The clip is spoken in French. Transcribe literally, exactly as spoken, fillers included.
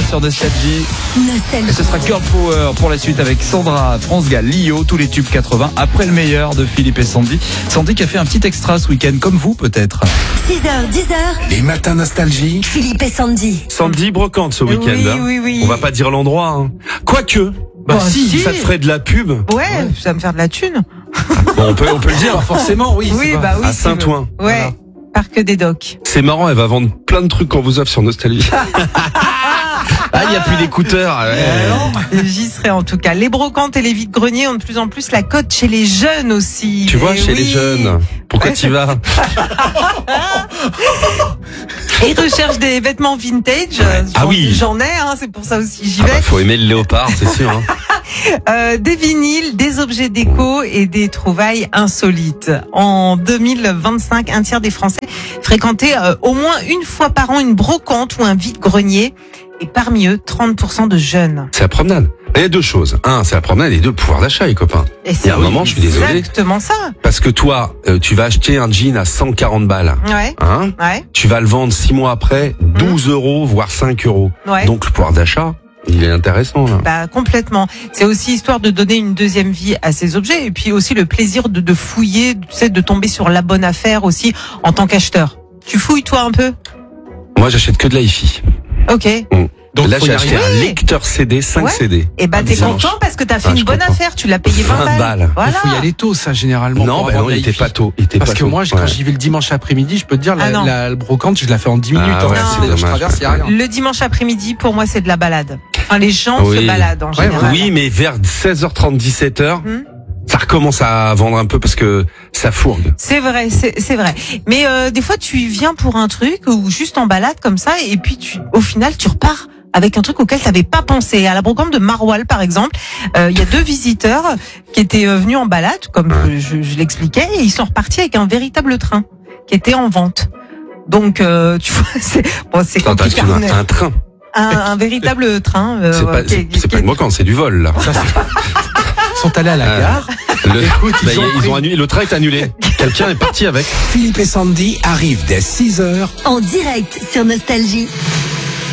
sur Nostalgie. Nostalgie. Et ce sera Girl Power pour la suite avec Sandra, France Gall, Lio, tous les tubes quatre-vingts. Après le meilleur de Philippe et Sandy. Sandy qui a fait un petit extra ce week-end, comme vous peut-être. six heures, dix heures. Les matins Nostalgie. Philippe et Sandy. Sandy brocante ce week-end. Oui, hein. oui, oui. On va pas dire l'endroit. Hein. Quoique, bah, Bah, si, si. ça te ferait de la pub. Ouais, ça va me faire de la thune. Bon, on peut, on peut le dire. Forcément, oui. Oui, c'est pas- bah oui. à si vous- Saint-Ouen. Ouais. Voilà. Parc des Docks. C'est marrant, elle va vendre plein de trucs qu'on vous offre sur Nostalgie. Ah, il n'y a plus d'écouteurs. Ouais. J'y serai en tout cas. Les brocantes et les vides-greniers ont de plus en plus la cote chez les jeunes aussi. Tu vois, Et chez oui. les jeunes. Pourquoi Ouais, tu vas? Et ils recherchent des vêtements vintage. Euh, Ah j'en- oui. J'en ai, hein, c'est pour ça aussi j'y Ah vais. bah, faut aimer le léopard, c'est sûr. Hein. Euh, des vinyles, des objets déco et des trouvailles insolites. En deux mille vingt-cinq, un tiers des Français fréquentaient euh, au moins une fois par an une brocante ou un vide-grenier. Et parmi eux, trente pour cent de jeunes. C'est la promenade. Il y a deux choses. Un, c'est la promenade, et deux, le pouvoir d'achat, les copains. Et Il y a un moment, je suis désolé. exactement ça. Parce que toi, euh, tu vas acheter un jean à cent quarante balles. Ouais, Hein? ouais, Tu vas le vendre six mois après, douze euros, voire cinq euros. ouais. Donc, le pouvoir d'achat, il est intéressant, là. Bah complètement. C'est aussi histoire de donner une deuxième vie à ces objets et puis aussi le plaisir de, de fouiller, tu sais, de tomber sur la bonne affaire aussi en tant qu'acheteur. Tu fouilles toi un peu? Moi, j'achète que de la hi-fi. Ok. Donc, Là, faut y j'ai acheté arriver. un lecteur C D, cinq Ouais. C D. Et bah Un t'es dimanche. content parce que t'as fait Ah, je une bonne comprends. affaire. Tu l'as payé vingt, vingt balles. Voilà. Il faut y aller tôt, ça, généralement. Non, pour bah avoir non, de la il était hi-fi. pas tôt. Il était Parce pas que tôt. moi, quand Ouais. j'y vais le dimanche après-midi, je peux te dire, la, Ah non. la brocante, je la fais en dix minutes. Ah hein. ouais, Si c'est je dommage. traverse, il y a rien. Le dimanche après-midi, pour moi, c'est de la balade. Enfin, les gens Oui. se baladent en Ouais, général. Oui, mais vers seize heures trente, dix-sept heures, Hmm. ça recommence à vendre un peu parce que ça fourgue. C'est vrai, c'est c'est vrai. Mais euh, des fois, tu viens pour un truc ou juste en balade comme ça, et puis tu, au final, tu repars avec un truc auquel tu n'avais pas pensé. À la brocante de Marwal, par exemple, euh, il y a deux visiteurs qui étaient euh, venus en balade, comme je, je, je l'expliquais, et ils sont repartis avec un véritable train qui était en vente. Donc, euh, tu vois, c'est bon, c'est Attends, compliqué. excuse-moi, un train. Un, un véritable train. euh, C'est pas, qui- c'est, qui- c'est pas une brocante, c'est du vol, là. Ça, c'est- Ils sont allés à la Euh, gare. Le, Écoute, ils bah, ont ils pris- ont annulé, le train est annulé. Quelqu'un est parti avec. Philippe et Sandy arrivent dès six heures. En direct sur Nostalgie.